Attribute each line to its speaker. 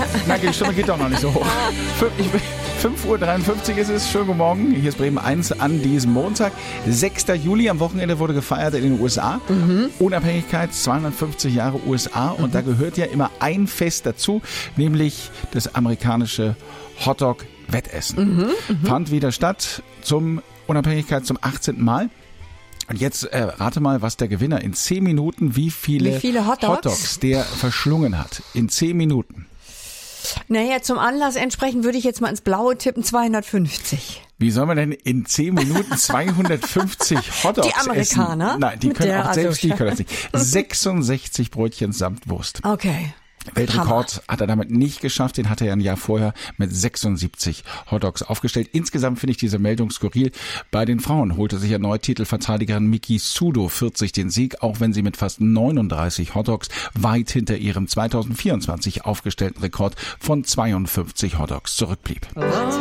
Speaker 1: Na, die Stimme geht doch noch nicht so hoch. 5:53 Uhr ist es. Schönen guten Morgen. Hier ist Bremen 1 an diesem Montag. 6. Juli, am Wochenende wurde gefeiert in den USA. Unabhängigkeit, 250 Jahre USA. Und da gehört ja immer ein Fest dazu, nämlich das amerikanische Hotdog-Wettessen. Fand wieder statt zum Unabhängigkeit zum 18. Mal. Und jetzt rate mal, was der Gewinner in 10 Minuten, wie viele Hotdogs der verschlungen hat. In 10 Minuten.
Speaker 2: Naja, zum Anlass entsprechend würde ich jetzt mal ins Blaue tippen, 250.
Speaker 1: Wie soll man denn in 10 Minuten 250 Hotdogs
Speaker 2: Die Amerikaner?
Speaker 1: essen? Nein, die können auch selbst, die können das nicht. 66 Brötchen samt Wurst.
Speaker 2: Okay.
Speaker 1: Weltrekord hat er damit nicht geschafft, den hat er ja ein Jahr vorher mit 76 Hotdogs aufgestellt. Insgesamt finde ich diese Meldung skurril. Bei den Frauen holte sich erneut Titelverteidigerin Miki Sudo 40 den Sieg, auch wenn sie mit fast 39 Hotdogs weit hinter ihrem 2024 aufgestellten Rekord von 52 Hotdogs zurückblieb.